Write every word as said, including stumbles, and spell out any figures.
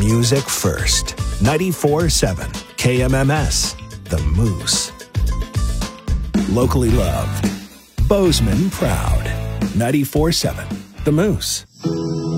music first. ninety-four seven K M M S, The Moose. Locally loved. Bozeman proud. ninety-four seven The Moose.